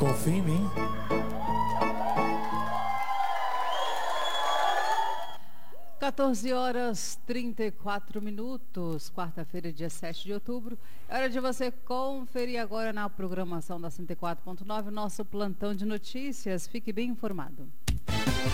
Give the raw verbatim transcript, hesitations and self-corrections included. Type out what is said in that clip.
Confia em mim. quatorze horas e trinta e quatro minutos, quarta-feira, dia sete de outubro. É hora de você conferir agora na programação da cento e quatro ponto nove o nosso plantão de notícias. Fique bem informado.